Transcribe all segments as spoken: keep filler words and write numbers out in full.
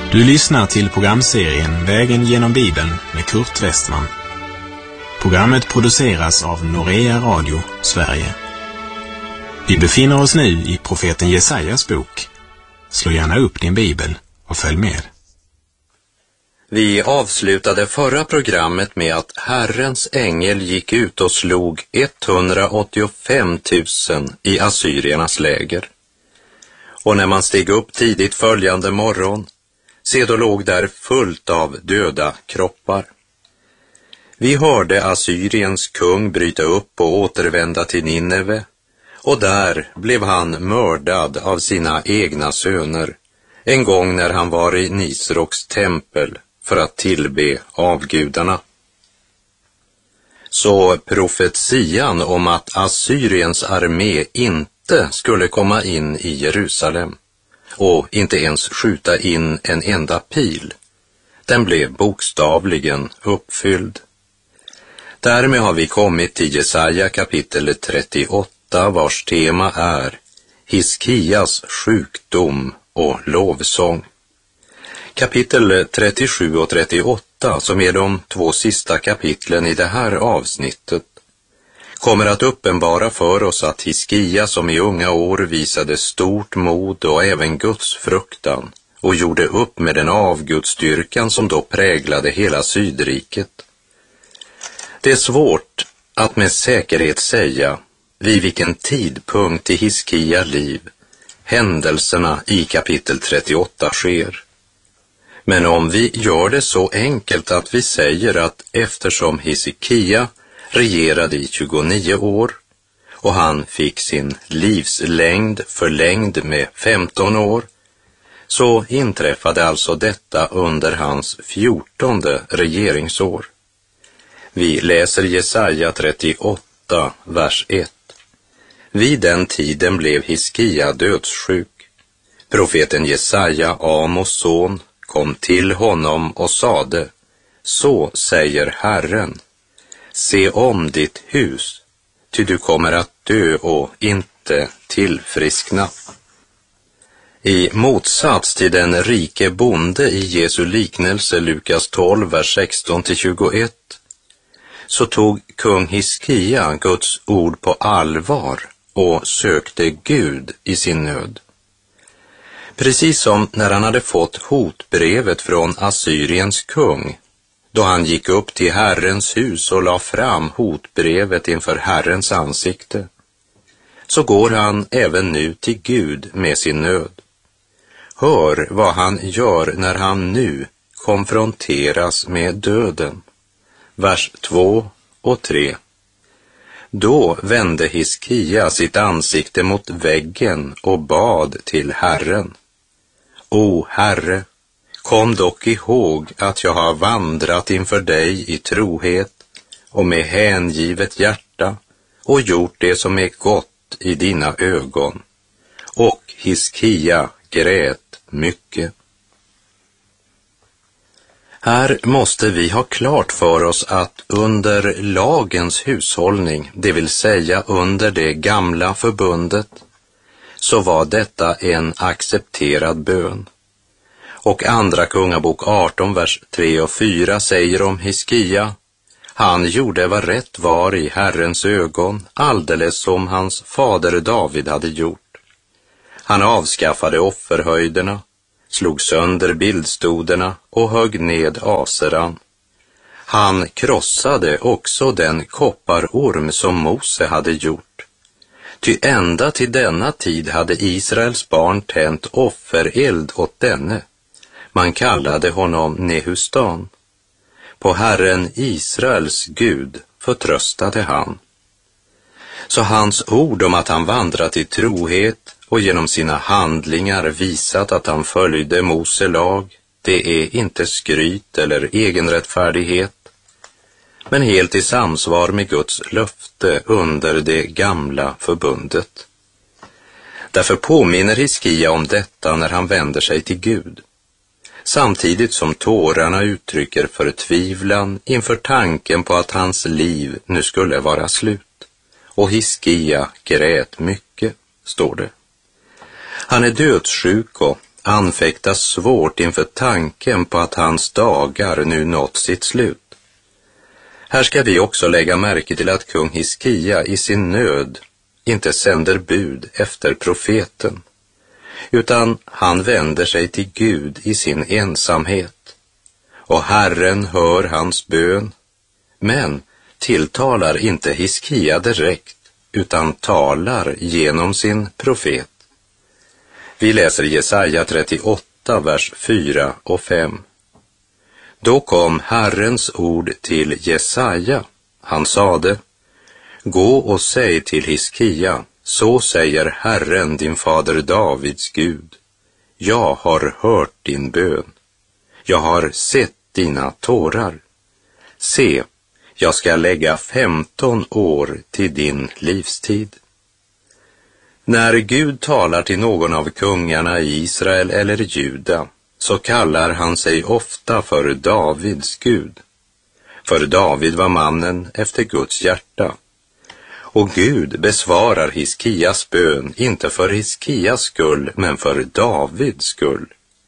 Du lyssnar till programserien Vägen genom Bibeln med Kurt Westman. Programmet produceras av Norea Radio, Sverige. Vi befinner oss nu i profeten Jesajas bok. Slå gärna upp din bibel och följ med. Vi avslutade förra programmet med att Herrens ängel gick ut och slog etthundraåttiofem tusen i assyriernas läger. Och när man steg upp tidigt följande morgon, se då låg där fullt av döda kroppar. Vi hörde Assyriens kung bryta upp och återvända till Nineve, och där blev han mördad av sina egna söner, en gång när han var i Nisroks tempel för att tillbe avgudarna. Så profetian om att Assyriens armé inte skulle komma in i Jerusalem och inte ens skjuta in en enda pil, den blev bokstavligen uppfylld. Därmed har vi kommit till Jesaja kapitel trettioåtta, vars tema är Hiskias sjukdom och lovsång. Kapitel trettiosju och trettioåtta, som är de två sista kapitlen i det här avsnittet, kommer att uppenbara för oss att Hiskia, som i unga år visade stort mod och även Guds fruktan och gjorde upp med den avgudsdyrkan som då präglade hela Sydriket. Det är svårt att med säkerhet säga vid vilken tidpunkt i Hiskia liv händelserna i kapitel trettioåtta sker. Men om vi gör det så enkelt att vi säger att eftersom Hiskia regerade i tjugonio år och han fick sin livslängd förlängd med femton år, så inträffade alltså detta under hans fjortonde regeringsår. Vi läser Jesaja trettioåtta, vers ett. Vid den tiden blev Hiskia dödssjuk. Profeten Jesaja, Amos son, kom till honom och sade: Så säger Herren, se om ditt hus, ty du kommer att dö och inte tillfriskna. I motsats till den rike bonde i Jesu liknelse Lukas tolv, vers sexton till tjugoett, så tog kung Hiskia Guds ord på allvar och sökte Gud i sin nöd. Precis som när han hade fått hotbrevet från Assyriens kung, då han gick upp till Herrens hus och la fram hotbrevet inför Herrens ansikte, så går han även nu till Gud med sin nöd. Hör vad han gör när han nu konfronteras med döden. Vers två och tre. Då vände Hiskia sitt ansikte mot väggen och bad till Herren. O Herre, kom dock ihåg att jag har vandrat inför dig i trohet och med hängivet hjärta och gjort det som är gott i dina ögon. Och Hiskia grät mycket. Här måste vi ha klart för oss att under lagens hushållning, det vill säga under det gamla förbundet, så var detta en accepterad bön. Och andra kungabok arton, vers tre och fyra säger om Hiskia: han gjorde vad rätt var i Herrens ögon, alldeles som hans fader David hade gjort. Han avskaffade offerhöjderna, slog sönder bildstoderna och högg ned aseran. Han krossade också den kopparorm som Mose hade gjort. Ty ända till denna tid hade Israels barn tänt offereld åt denne. Man kallade honom Nehustan. På Herren Israels Gud förtröstade han. Så hans ord om att han vandrat i trohet och genom sina handlingar visat att han följde Mose lag, det är inte skryt eller egenrättfärdighet, men helt i samsvar med Guds löfte under det gamla förbundet. Därför påminner Hiskia om detta när han vänder sig till Gud, samtidigt som tårarna uttrycker förtvivlan inför tanken på att hans liv nu skulle vara slut. Och Hiskia grät mycket, står det. Han är dödssjuk och anfäktas svårt inför tanken på att hans dagar nu nått sitt slut. Här ska vi också lägga märke till att kung Hiskia i sin nöd inte sänder bud efter profeten, utan han vänder sig till Gud i sin ensamhet. Och Herren hör hans bön, men tilltalar inte Hiskia direkt, utan talar genom sin profet. Vi läser Jesaja trettioåtta, vers fyra och fem. Då kom Herrens ord till Jesaja. Han sade: Gå och säg till Hiskia, så säger Herren, din fader Davids Gud. Jag har hört din bön. Jag har sett dina tårar. Se, jag ska lägga femton år till din livstid. När Gud talar till någon av kungarna i Israel eller Juda, så kallar han sig ofta för Davids Gud. För David var mannen efter Guds hjärta. Och Gud besvarar Hiskias bön, inte för Hiskias skull, men för Davids skull.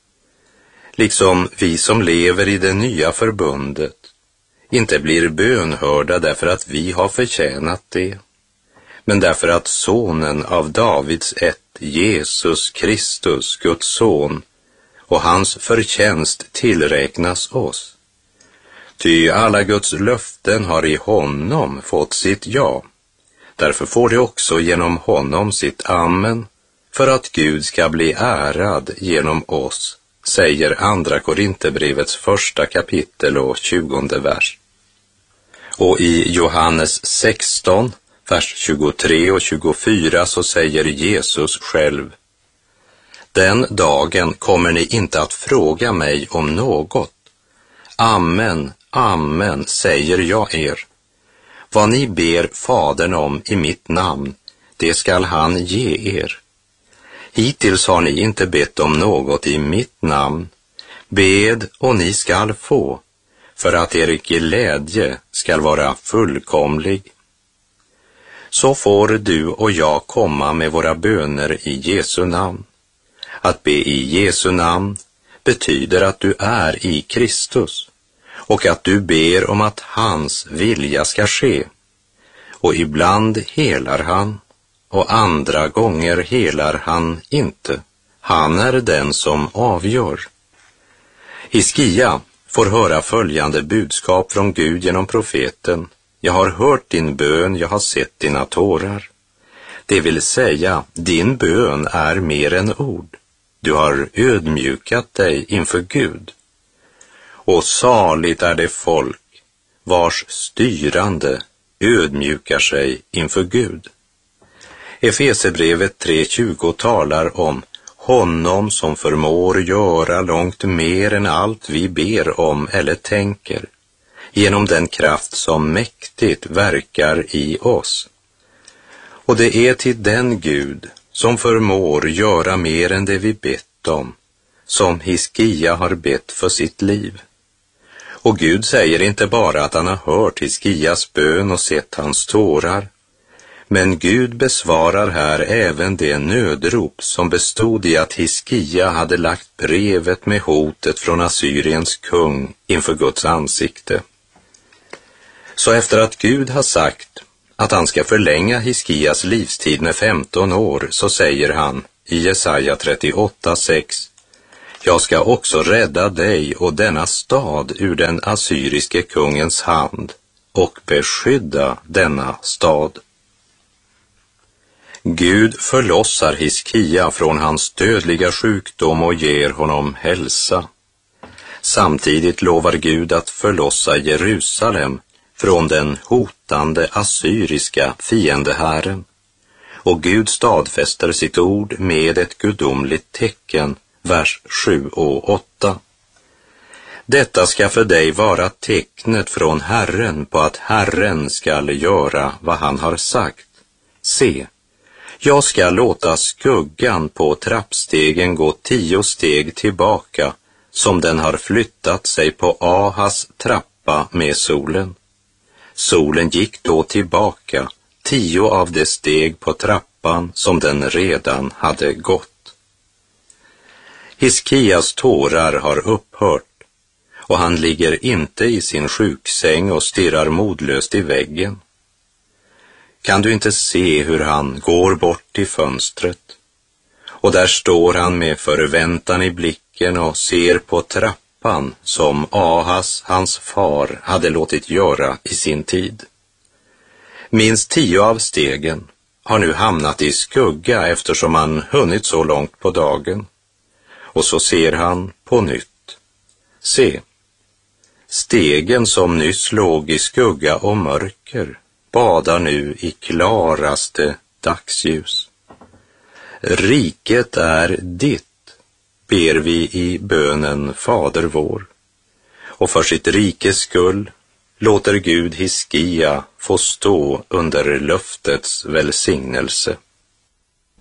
Liksom vi som lever i det nya förbundet inte blir bönhörda därför att vi har förtjänat det, men därför att sonen av Davids ett, Jesus Kristus, Guds son, och hans förtjänst tillräknas oss. Ty alla Guds löften har i honom fått sitt ja. Därför får det också genom honom sitt amen, för att Gud ska bli ärad genom oss, säger andra Korinthierbrevets första kapitel och tjugonde vers. Och i Johannes sexton, vers tjugotre och tjugofyra så säger Jesus själv: Den dagen kommer ni inte att fråga mig om något. Amen, amen, säger jag er. Vad ni ber Fadern om i mitt namn, det skall han ge er. Hittills har ni inte bett om något i mitt namn. Bed och ni skall få, för att er glädje skall vara fullkomlig. Så får du och jag komma med våra böner i Jesu namn. Att be i Jesu namn betyder att du är i Kristus och att du ber om att hans vilja ska ske. Och ibland helar han och andra gånger helar han inte. Han är den som avgör. Hiskia får höra följande budskap från Gud genom profeten: Jag har hört din bön, jag har sett dina tårar. Det vill säga, din bön är mer än ord. Du har ödmjukat dig inför Gud. Och saligt är det folk vars styrande ödmjukar sig inför Gud. Efesierbrevet tre tjugo talar om honom som förmår göra långt mer än allt vi ber om eller tänker, genom den kraft som mäktigt verkar i oss. Och det är till den Gud som förmår göra mer än det vi bett om, som Hiskia har bett för sitt liv. Och Gud säger inte bara att han har hört Hiskias bön och sett hans tårar, men Gud besvarar här även det nödrop som bestod i att Hiskia hade lagt brevet med hotet från Assyriens kung inför Guds ansikte. Så efter att Gud har sagt att han ska förlänga Hiskias livstid med femton år, så säger han i Jesaja trettioåtta sex: Jag ska också rädda dig och denna stad ur den assyriske kungens hand och beskydda denna stad. Gud förlossar Hiskia från hans dödliga sjukdom och ger honom hälsa. Samtidigt lovar Gud att förlossa Jerusalem från den hotande assyriska fiendehären. Och Gud stadfäster sitt ord med ett gudomligt tecken, vers sju och åtta. Detta ska för dig vara tecknet från Herren på att Herren skall göra vad han har sagt. Se, jag ska låta skuggan på trappstegen gå tio steg tillbaka, som den har flyttat sig på Ahas trappa med solen. Solen gick då tillbaka tio av de steg på trappan som den redan hade gått. Hiskias tårar har upphört och han ligger inte i sin sjuksäng och stirrar modlöst i väggen. Kan du inte se hur han går bort till fönstret? Och där står han med förväntan i blicken och ser på trappan som Ahas, hans far, hade låtit göra i sin tid. Minst tio av stegen har nu hamnat i skugga eftersom han hunnit så långt på dagen. Och så ser han på nytt. Se, stegen som nyss låg i skugga och mörker badar nu i klaraste dagsljus. Riket är ditt, ber vi i bönen Fader vår. Och för sitt rikes skull låter Gud Hiskia få stå under löftets välsignelse.